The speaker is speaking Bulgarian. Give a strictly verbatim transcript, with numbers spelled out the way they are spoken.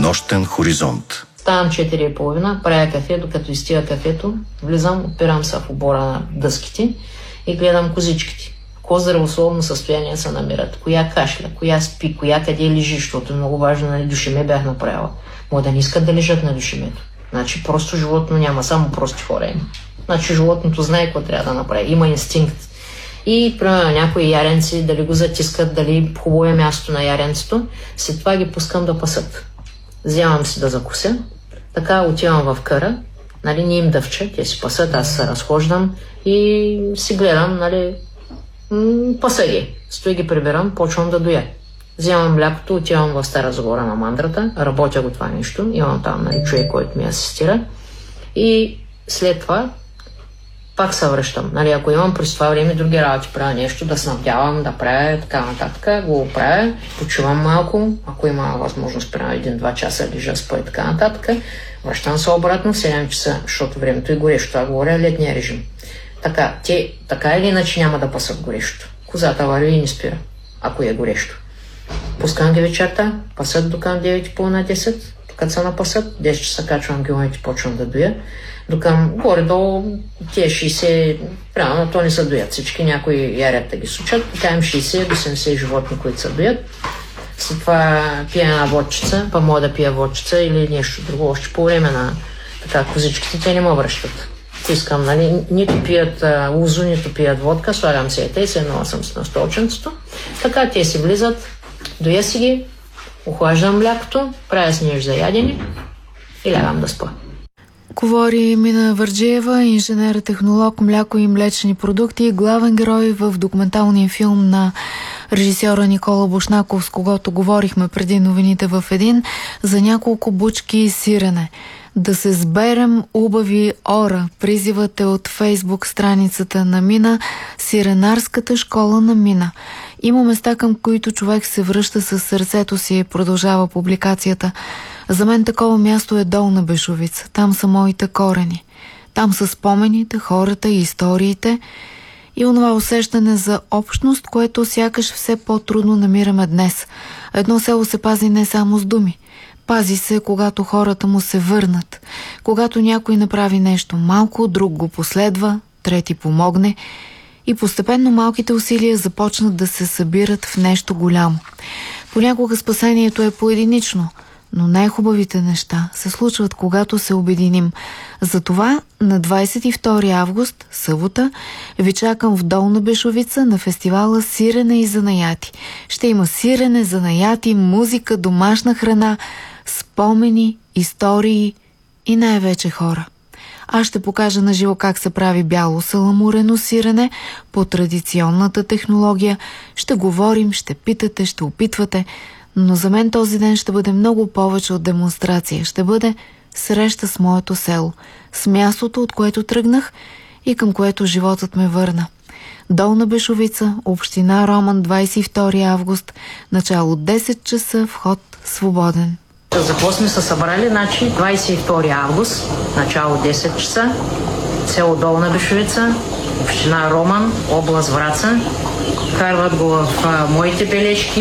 Нощен хоризонт. Ставам четири и половина, правя кафе, докато изтия кафето, влизам, опирам се в обора на дъските и гледам козичките. Ко здравословно състояние се намират, коя кашля, коя спи, коя къде лежи, защото е много важно, нали, душеме бях направила. Мога да не искат да лежат на душемето. Значи просто животно няма, само прости хора има. Значи животното знае какво трябва да направи, има инстинкт. И примерно някои яренци, дали го затискат, дали хубаво е място на яренцето, след това ги пускам да пасат. Вземам си да закуся, така отивам в къра, нали, не им дъвча, те си пасат, аз се разхождам и си гледам, нали, м- паса ги. Стои ги прибирам, почвам да доя. Вземам млякото, отивам в Стара Загора на мандрата, работя го това нещо, имам там, нали, човек, който ми асистира и след това пак се връщам. Нали, ако имам през това време други работи, правя нещо, да снабдявам, да правя така нататък, го правя, почувам малко, ако има възможност, примерно един-два часа лежа, спа и така нататък, връщам се обратно в седем часа, защото времето е горещо, това говоря летния режим. Така, те така или иначе няма да пасат горещо. Козата върви и не спира, ако е горещо. Пускам ги вечерта, пасат до към девет и половина-десет, като се напасат, десет часа качвам гилометри, почвам да доя. Докъм горе-долу тия шейсет, правилно, то не се доят всички, някои ярят да ги сучат, там шейсет до седемдесет животни, които се доят. След това пия една водчица, па мога да пия водчица или нещо друго, още по време на така козичките, те не ме връщат. Искам, нали, нито пият а, лузо, нито пият водка, слагам се ете и се едно съм на столченцето. Така те си влизат, доя си ги, охлаждам млякото, правя снеж за ядене и лягам да спа. Говори Мина Върджиева, инженер-технолог, мляко и млечни продукти, главен герой в документалния филм на режисьора Никола Бушнаков, с когото говорихме преди новините в един, за няколко бучки сирене. Да се сберем убави ора. Призивът е от Фейсбук страницата на Мина, Сиренарската школа на Мина. Има места, към които човек се връща със сърцето си, продължава публикацията. За мен такова място е Долна Бешовица. Там са моите корени. Там са спомените, хората и историите и онова усещане за общност, което сякаш все по-трудно намираме днес. Едно село се пази не само с думи. Пази се, когато хората му се върнат. Когато някой направи нещо малко, друг го последва, трети помогне и постепенно малките усилия започнат да се събират в нещо голямо. Понякога спасението е поединично, но най-хубавите неща се случват, когато се обединим. Затова на двадесет и втори август, събота, ви чакам в Долна Бешовица на фестивала Сирене и занаяти. Ще има сирене, занаяти, музика, домашна храна, спомени, истории и най-вече хора. Аз ще покажа на живо как се прави бяло саламурено сирене по традиционната технология. Ще говорим, ще питате, ще опитвате, но за мен този ден ще бъде много повече от демонстрация. Ще бъде среща с моето село, с мястото, от което тръгнах и към което животът ме върна. Долна Бешовица, община Роман, двадесет и втори август, начало десет часа, вход свободен. За какво сме се събрали? Значи двадесет и втори август, начало десет часа, село Долна Бешовица, община Роман, област Враца. Карват го в а, моите бележки.